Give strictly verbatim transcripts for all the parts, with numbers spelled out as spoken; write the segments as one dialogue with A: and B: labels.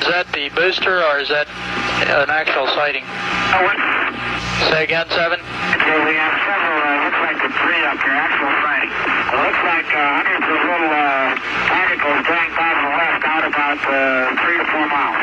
A: that the booster or is that an actual sighting?
B: Oh, what?
A: Say again, seven?
B: Okay, we have several, uh, looks like the three up here, actual sighting. It looks like uh, hundreds of little uh, particles going by to the west out about uh, three to four miles.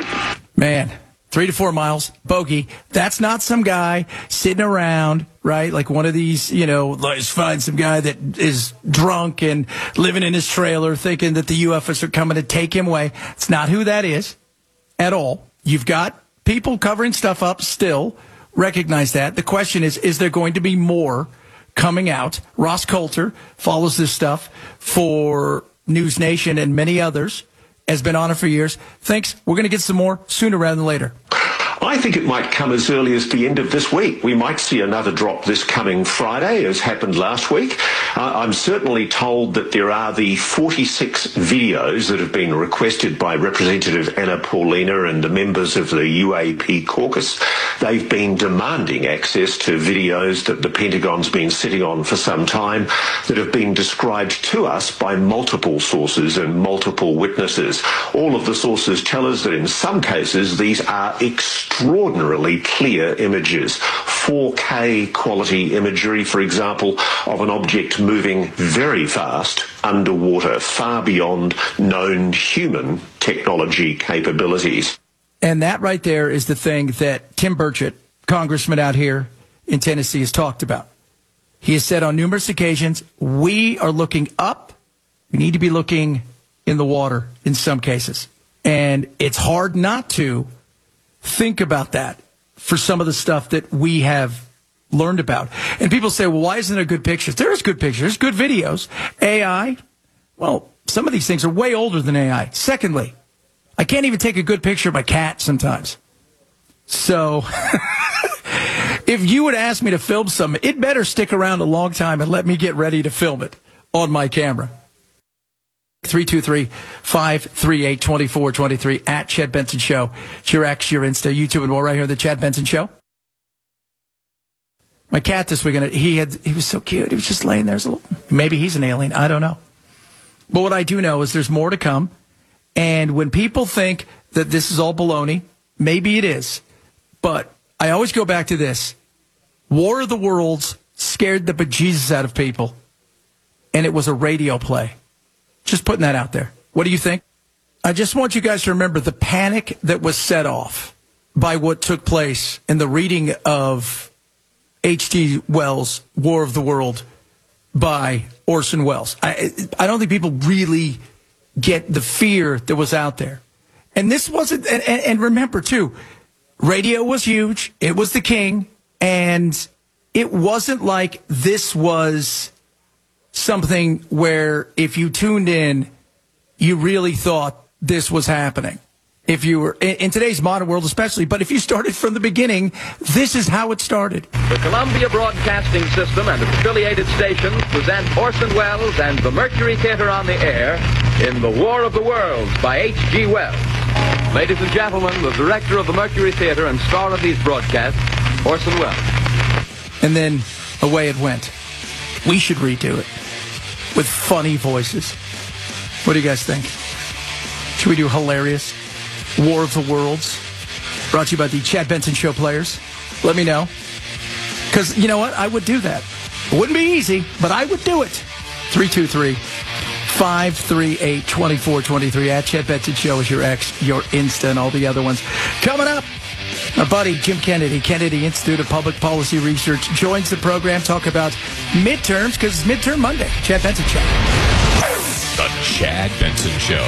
C: Man, three to four miles, bogey. That's not some guy sitting around, right? Like one of these, you know, let's find some guy that is drunk and living in his trailer thinking that the U F Os are coming to take him away. It's not who that is at all. You've got people covering stuff up still. Recognize that. The question is, is there going to be more coming out? Ross Coulter follows this stuff for News Nation and many others, has been on it for years, thinks we're going to get some more sooner rather than later.
D: I think it might come as early as the end of this week. We might see another drop this coming Friday, as happened last week. Uh, I'm certainly told that there are the forty-six videos that have been requested by Representative Anna Paulina and the members of the U A P caucus. They've been demanding access to videos that the Pentagon's been sitting on for some time that have been described to us by multiple sources and multiple witnesses. All of the sources tell us that in some cases these are extremely extraordinarily clear images, four K quality imagery, for example, of an object moving very fast underwater, far beyond known human technology capabilities.
C: And that right there is the thing that Tim Burchett, congressman out here in Tennessee, has talked about. He has said on numerous occasions, we are looking up. We need to be looking in the water in some cases. And it's hard not to think about that for some of the stuff that we have learned about. And people say, well, why isn't there good pictures? There's good pictures, good videos. A I, well, some of these things are way older than A I. Secondly, I can't even take a good picture of my cat sometimes. So if you would ask me to film something, it better stick around a long time and let me get ready to film it on my camera. three two three, five three eight, two four two three at Chad Benson Show. It's your X, your Insta, YouTube, and more right here on the Chad Benson Show. My cat this weekend, he had he was so cute. He was just laying there. As a little, maybe he's an alien. I don't know. But what I do know is there's more to come. And when people think that this is all baloney, maybe it is. But I always go back to this. War of the Worlds scared the bejesus out of people. And it was a radio play. Just putting that out there. What do you think? I just want you guys to remember the panic that was set off by what took place in the reading of H G Wells' War of the World by Orson Welles. I, I don't think people really get the fear that was out there. And this wasn't, and, and remember too, radio was huge. It was the king. And it wasn't like this was something where if you tuned in, you really thought this was happening. If you were in, in today's modern world, especially, but if you started from the beginning, this is how it started.
E: The Columbia Broadcasting System and its affiliated stations present Orson Welles and the Mercury Theater on the air in The War of the Worlds by H G Wells. Ladies and gentlemen, the director of the Mercury Theater and star of these broadcasts, Orson Welles.
C: And then away it went. We should redo it with funny voices. What do you guys think? Should we do hilarious War of the Worlds? Brought to you by the Chad Benson Show players. Let me know. Because you know what? I would do that. It wouldn't be easy, but I would do it. three two three, five three eight, two four two three at Chad Benson Show is your X, your Insta, and all the other ones. Coming up, our buddy Jim Kennedy, Kennedy Institute of Public Policy Research, joins the program, talk about midterms, because it's midterm Monday. Chad Benson Show.
F: The Chad Benson Show.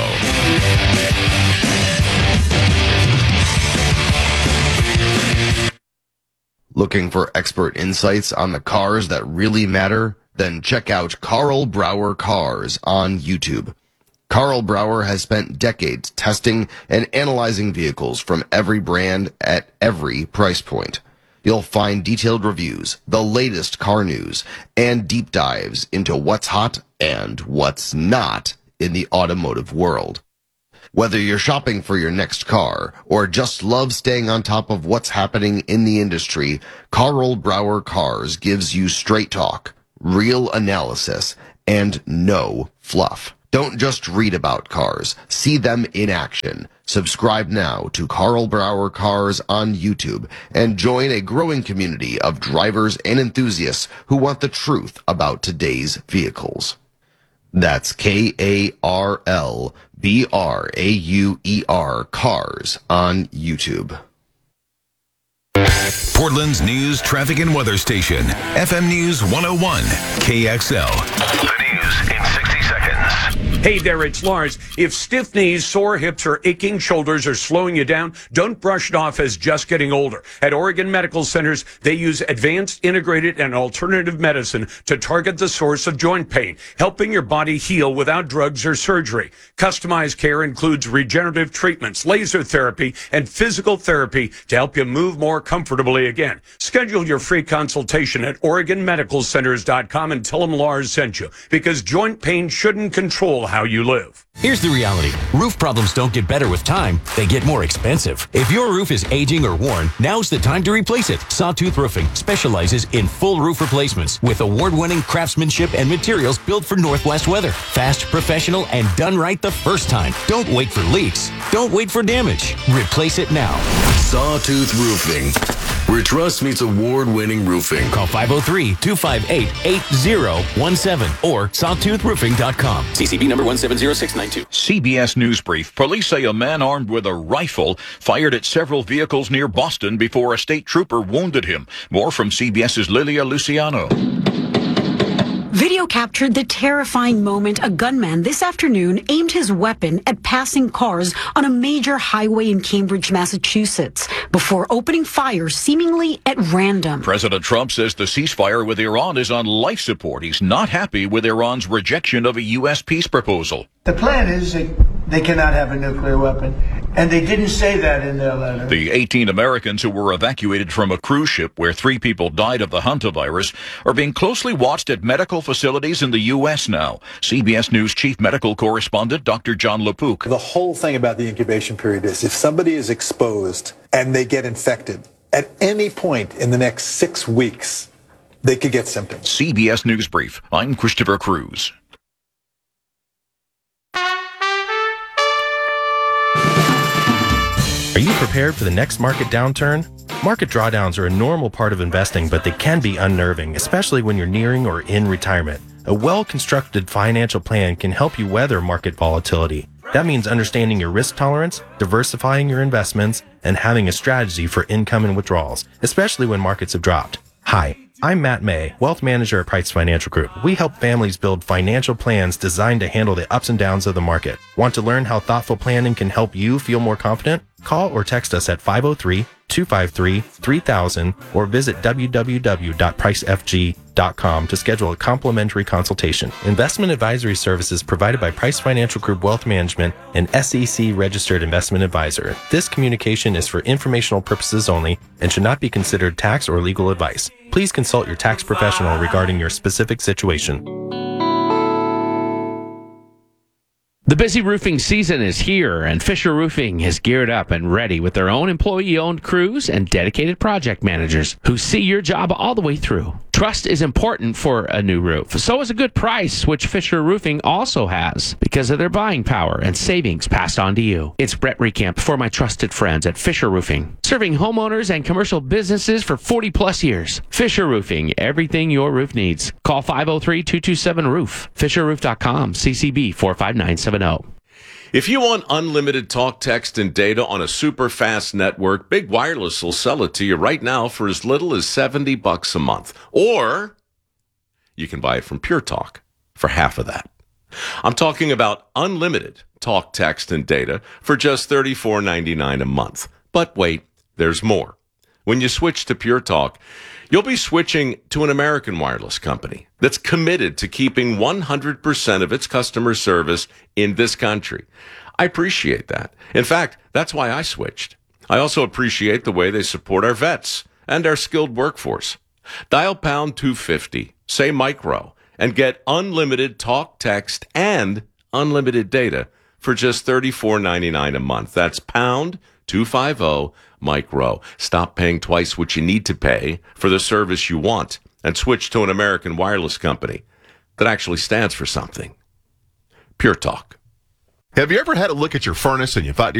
G: Looking for expert insights on the cars that really matter? Then check out Carl Brower Cars on YouTube. Carl Brower has spent decades testing and analyzing vehicles from every brand at every price point. You'll find detailed reviews, the latest car news, and deep dives into what's hot and what's not in the automotive world. Whether you're shopping for your next car or just love staying on top of what's happening in the industry, Carl Brower Cars gives you straight talk, real analysis, and no fluff. Don't just read about cars. See them in action. Subscribe now to Carl Brower Cars on YouTube and join a growing community of drivers and enthusiasts who want the truth about today's vehicles. That's K A R L B R A U E R Cars on YouTube.
H: Portland's news, traffic, and weather station. F M News one oh one, K X L. The news in sixty seconds.
I: Hey there, it's Lars. If stiff knees, sore hips, or aching shoulders are slowing you down, don't brush it off as just getting older. At Oregon Medical Centers, they use advanced, integrated, and alternative medicine to target the source of joint pain, helping your body heal without drugs or surgery. Customized care includes regenerative treatments, laser therapy, and physical therapy to help you move more comfortably again. Schedule your free consultation at Oregon Medical Centers dot com and tell them Lars sent you, because joint pain shouldn't control how you live.
J: Here's the reality. Roof problems don't get better with time. They get more expensive. If your roof is aging or worn, now's the time to replace it. Sawtooth Roofing specializes in full roof replacements with award-winning craftsmanship and materials built for Northwest weather. Fast, professional, and done right the first time. Don't wait for leaks. Don't wait for damage. Replace it now.
H: Sawtooth Roofing, where trust meets award-winning roofing.
J: Call five oh three, two five eight, eight oh one seven or sawtooth roofing dot com. C C B number one seven zero six nine two.
K: C B S News Brief. Police say a man armed with a rifle fired at several vehicles near Boston before a state trooper wounded him. More from CBS's Lilia Luciano.
L: Video captured the terrifying moment a gunman this afternoon aimed his weapon at passing cars on a major highway in Cambridge, Massachusetts, before opening fire seemingly at random.
K: President Trump says the ceasefire with Iran is on life support. He's not happy with Iran's rejection of a U S peace proposal.
M: The plan is they, they cannot have a nuclear weapon, and they didn't say that in their letter.
K: The eighteen Americans who were evacuated from a cruise ship where three people died of the hantavirus are being closely watched at medical facilities in the U S now. C B S News chief medical correspondent Doctor John LaPook.
N: The whole thing about the incubation period is if somebody is exposed and they get infected, at any point in the next six weeks, they could get symptoms.
K: C B S News Brief. I'm Christopher Cruz.
O: Are you prepared for the next market downturn? Market drawdowns are a normal part of investing, but they can be unnerving, especially when you're nearing or in retirement. A well-constructed financial plan can help you weather market volatility. That means understanding your risk tolerance, diversifying your investments, and having a strategy for income and withdrawals, especially when markets have dropped. Hi, I'm Matt May, Wealth Manager at Price Financial Group. We help families build financial plans designed to handle the ups and downs of the market. Want to learn how thoughtful planning can help you feel more confident? Call or text us at five oh three, two five three, three thousand or visit w w w dot price f g dot com to schedule a complimentary consultation. Investment advisory services provided by Price Financial Group Wealth Management, an S E C registered investment advisor. This communication is for informational purposes only and should not be considered tax or legal advice. Please consult your tax professional regarding your specific situation.
P: The busy roofing season is here, and Fisher Roofing is geared up and ready with their own employee-owned crews and dedicated project managers who see your job all the way through. Trust is important for a new roof. So is a good price, which Fisher Roofing also has because of their buying power and savings passed on to you. It's Brett Recamp for my trusted friends at Fisher Roofing, serving homeowners and commercial businesses for forty plus years. Fisher Roofing, everything your roof needs. Call five oh three, two two seven, roof. fisher roof dot com, C C B four five nine seven zero.
Q: If you want unlimited talk, text, and data on a super fast network, Big Wireless will sell it to you right now for as little as seventy bucks a month. Or you can buy it from Pure Talk for half of that. I'm talking about unlimited talk, text, and data for just thirty-four ninety-nine a month. But wait, there's more. When you switch to Pure Talk, you'll be switching to an American wireless company that's committed to keeping one hundred percent of its customer service in this country. I appreciate that. In fact, that's why I switched. I also appreciate the way they support our vets and our skilled workforce. Dial pound two fifty, say micro, and get unlimited talk, text, and unlimited data for just thirty-four ninety-nine a month. That's pound two fifty micro. Stop paying twice what you need to pay for the service you want and switch to an American wireless company that actually stands for something. Pure Talk.
R: Have you ever had a look at your furnace and you thought to